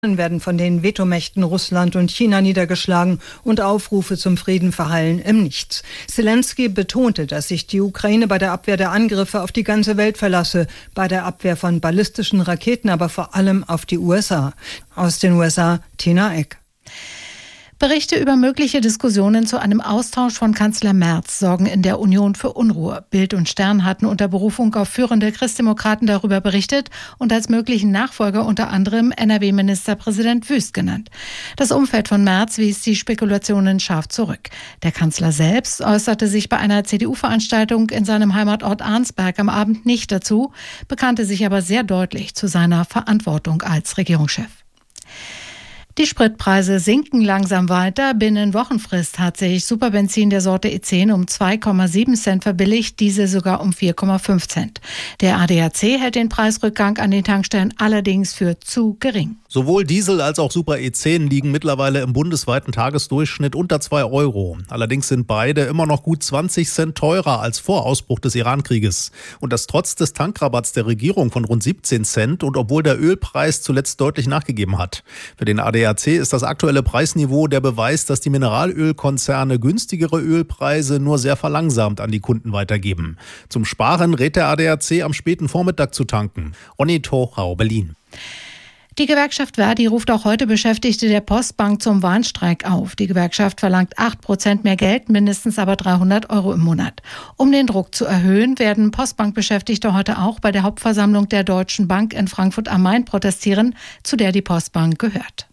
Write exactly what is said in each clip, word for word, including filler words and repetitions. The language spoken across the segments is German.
werden von den Vetomächten Russland und China niedergeschlagen und Aufrufe zum Frieden verhallen im Nichts. Zelensky betonte, dass sich die Ukraine bei der Abwehr der Angriffe auf die ganze Welt verlasse, bei der Abwehr von ballistischen Raketen, aber vor allem auf die U S A. Aus den U S A, Tina Eck. Berichte über mögliche Diskussionen zu einem Austausch von Kanzler Merz sorgen in der Union für Unruhe. Bild und Stern hatten unter Berufung auf führende Christdemokraten darüber berichtet und als möglichen Nachfolger unter anderem N R W-Ministerpräsident Wüst genannt. Das Umfeld von Merz wies die Spekulationen scharf zurück. Der Kanzler selbst äußerte sich bei einer C D U-Veranstaltung in seinem Heimatort Arnsberg am Abend nicht dazu, bekannte sich aber sehr deutlich zu seiner Verantwortung als Regierungschef. Die Spritpreise sinken langsam weiter. Binnen Wochenfrist hat sich Superbenzin der Sorte E zehn um zwei Komma sieben Cent verbilligt, Diesel sogar um vier Komma fünf Cent. Der A D A C hält den Preisrückgang an den Tankstellen allerdings für zu gering. Sowohl Diesel als auch Super E zehn liegen mittlerweile im bundesweiten Tagesdurchschnitt unter zwei Euro. Allerdings sind beide immer noch gut zwanzig Cent teurer als vor Ausbruch des Iran-Krieges. Und das trotz des Tankrabatts der Regierung von rund siebzehn Cent und obwohl der Ölpreis zuletzt deutlich nachgegeben hat. Für den A D A C ist das aktuelle Preisniveau der Beweis, dass die Mineralölkonzerne günstigere Ölpreise nur sehr verlangsamt an die Kunden weitergeben. Zum Sparen rät der A D A C am späten Vormittag zu tanken. Ronny Tochau, Berlin. Die Gewerkschaft Verdi ruft auch heute Beschäftigte der Postbank zum Warnstreik auf. Die Gewerkschaft verlangt acht Prozent mehr Geld, mindestens aber dreihundert Euro im Monat. Um den Druck zu erhöhen, werden Postbankbeschäftigte heute auch bei der Hauptversammlung der Deutschen Bank in Frankfurt am Main protestieren, zu der die Postbank gehört.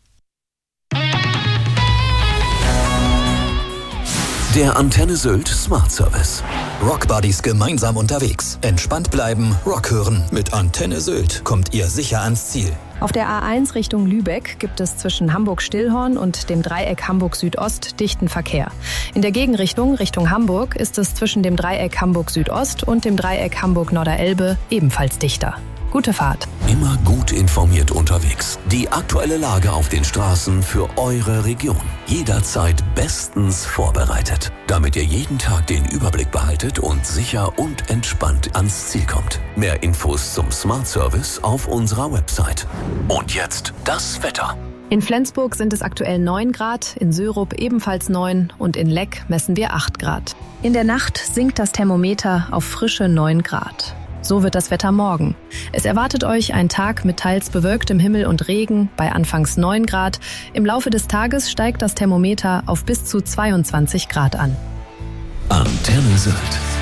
Der Antenne Sylt Smart Service. Rockbuddies gemeinsam unterwegs. Entspannt bleiben, Rock hören. Mit Antenne Sylt kommt ihr sicher ans Ziel. Auf der A eins Richtung Lübeck gibt es zwischen Hamburg-Stillhorn und dem Dreieck Hamburg-Südost dichten Verkehr. In der Gegenrichtung Richtung Hamburg ist es zwischen dem Dreieck Hamburg-Südost und dem Dreieck Hamburg-Norderelbe ebenfalls dichter. Gute Fahrt. Immer gut informiert unterwegs. Die aktuelle Lage auf den Straßen für eure Region. Jederzeit bestens vorbereitet, damit ihr jeden Tag den Überblick behaltet und sicher und entspannt ans Ziel kommt. Mehr Infos zum Smart Service auf unserer Website. Und jetzt das Wetter. In Flensburg sind es aktuell neun Grad, in Sörup ebenfalls neun und in Leck messen wir acht Grad. In der Nacht sinkt das Thermometer auf frische neun Grad. So wird das Wetter morgen. Es erwartet euch ein Tag mit teils bewölktem Himmel und Regen bei anfangs neun Grad. Im Laufe des Tages steigt das Thermometer auf bis zu zweiundzwanzig Grad an. Antenne Sylt.